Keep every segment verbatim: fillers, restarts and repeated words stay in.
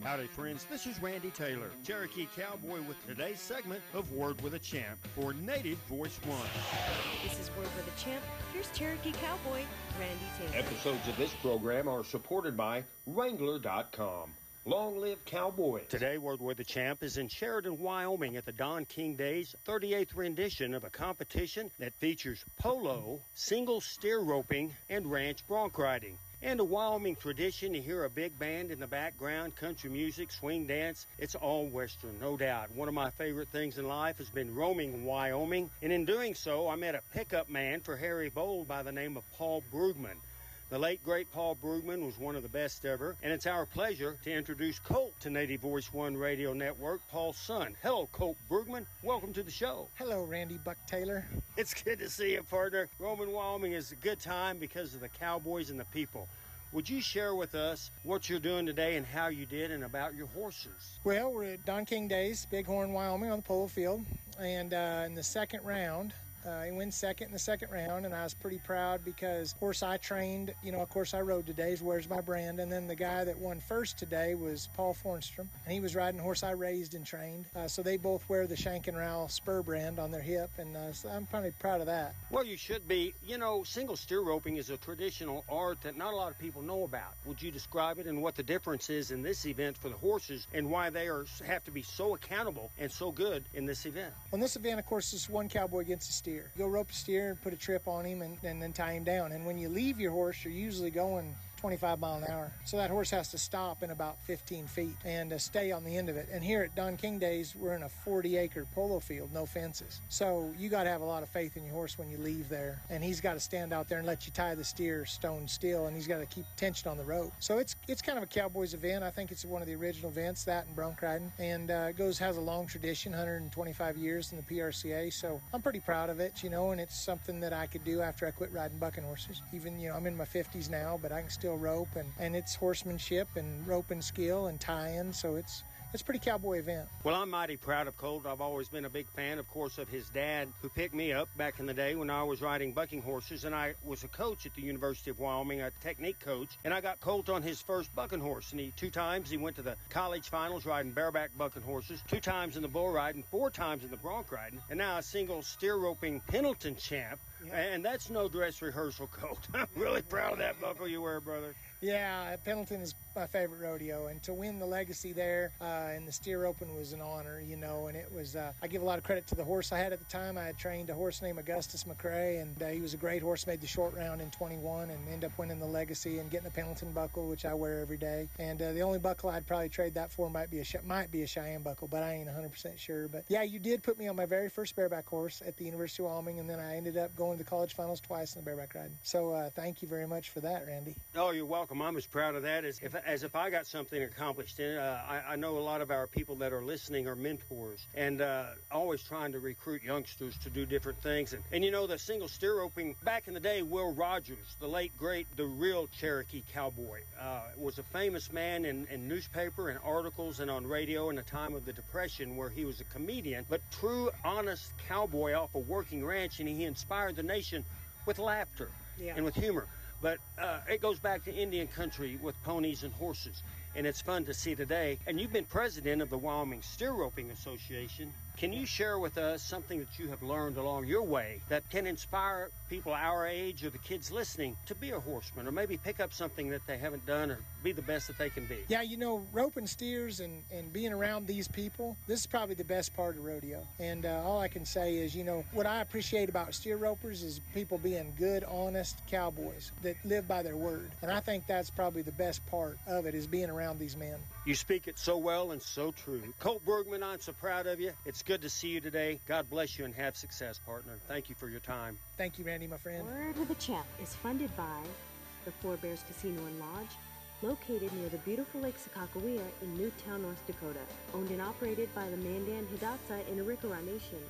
Howdy, friends. This is Randy Taylor, Cherokee Cowboy, with today's segment of Word with a Champ for Native Voice One. This is Word with a Champ. Here's Cherokee Cowboy, Randy Taylor. Episodes of this program are supported by Wrangler dot com. Long live Cowboys. Today, Word with a Champ is in Sheridan, Wyoming at the Don King Days thirty-eighth rendition of a competition that features polo, single steer roping, and ranch bronc riding. And a Wyoming tradition to hear a big band in the background, country music, swing dance. It's all Western, no doubt. One of my favorite things in life has been roaming Wyoming. And in doing so, I met a pickup man for Harry Bold by the name of Paul Brugman. The late, great Paul Brugman was one of the best ever. And it's our pleasure to introduce Colt to Native Voice One Radio Network, Paul's son. Hello, Colt Brugman. Welcome to the show. Hello, Randy Buck Taylor. It's good to see you, partner. Roaming Wyoming is a good time because of the cowboys and the people. Would you share with us what you're doing today and how you did and about your horses? Well, we're at Don King Days, Bighorn, Wyoming on the polo field. And uh, in the second round, Uh, he went second in the second round, and I was pretty proud because horse I trained, you know, of course I rode today's Where's My Brand, and then the guy that won first today was Paul Fornstrom, and he was riding a horse I raised and trained. Uh, so they both wear the Shank and Rowell spur brand on their hip, and uh, so I'm pretty proud of that. Well, you should be. You know, single steer roping is a traditional art that not a lot of people know about. Would you describe it and what the difference is in this event for the horses and why they are have to be so accountable and so good in this event? On this event, of course, it's one cowboy against a steer. You go rope a steer and put a trip on him and, and then tie him down. And when you leave your horse, you're usually going twenty-five mile an hour. So that horse has to stop in about fifteen feet and uh, stay on the end of it. And here at Don King Days, we're in a forty acre polo field, no fences. So you got to have a lot of faith in your horse when you leave there. And he's got to stand out there and let you tie the steer stone still, and he's got to keep tension on the rope. So it's it's kind of a cowboys event. I think it's one of the original events, that and bronc riding. And uh, it goes has a long tradition, one hundred twenty-five years in the P R C A. So I'm pretty proud of it, you know, and it's something that I could do after I quit riding bucking horses. Even, you know, I'm in my fifties now, but I can still rope, and, and it's horsemanship and roping skill and tying, so it's it's a pretty cowboy event. Well, I'm mighty proud of Colt. I've always been a big fan, of course, of his dad, who picked me up back in the day when I was riding bucking horses, and I was a coach at the University of Wyoming, a technique coach, and I got Colt on his first bucking horse, and he two times he went to the college finals riding bareback bucking horses, two times in the bull riding, four times in the bronc riding, and now a single steer roping Pendleton champ, yeah. And that's no dress rehearsal, Colt. I'm really proud of that buckle you wear, brother. Yeah, Pendleton is my favorite rodeo, and to win the legacy there uh, in the steer open was an honor, you know, and it was, uh, I give a lot of credit to the horse I had at the time. I had trained a horse named Augustus McRae, and uh, he was a great horse, made the short round in twenty-one and ended up winning the legacy and getting a Pendleton buckle, which I wear every day. And uh, the only buckle I'd probably trade that for might be a might be a Cheyenne buckle, but I ain't one hundred percent sure. But yeah, you did put me on my very first bareback horse at the University of Wyoming, and then I ended up going to the college finals twice in the bareback riding. So uh, thank you very much for that, Randy. Oh, you're welcome. I'm as proud of that as if, as if I got something accomplished in it. Uh, I, I know a lot of our people that are listening are mentors and uh, always trying to recruit youngsters to do different things. And, and you know, the single steer roping, back in the day, Will Rogers, the late, great, the real Cherokee cowboy, uh, was a famous man in, in newspaper and articles and on radio in the time of the Depression, where he was a comedian, but true, honest cowboy off a working ranch, and he inspired the nation with laughter yeah. and with humor. But uh, it goes back to Indian country with ponies and horses, and it's fun to see today. And you've been president of the Wyoming Steer Roping Association. Can you share with us something that you have learned along your way that can inspire people our age or the kids listening to be a horseman, or maybe pick up something that they haven't done or be the best that they can be? Yeah, you know, roping steers and, and being around these people, this is probably the best part of rodeo. And uh, all I can say is, you know, what I appreciate about steer ropers is people being good, honest cowboys that live by their word. And I think that's probably the best part of it, is being around these men. You speak it so well and so true. Colt Brugman, I'm so proud of you. It's good to see you today. God bless you and have success, partner. Thank you for your time. Thank you, Randy, my friend. Word with a Champ is funded by the Four Bears Casino and Lodge, located near the beautiful Lake Sakakawea in Newtown, North Dakota. Owned and operated by the Mandan Hidatsa in Arikara Nation.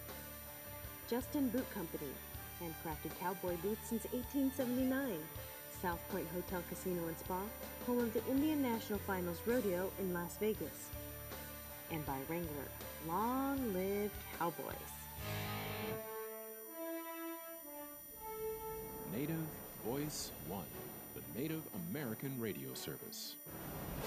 Justin Boot Company, handcrafted cowboy boots since eighteen seventy-nine. South Point Hotel Casino and Spa, home of the Indian National Finals Rodeo in Las Vegas. And by Wrangler. Long live Cowboys. Native Voice One, the Native American radio service.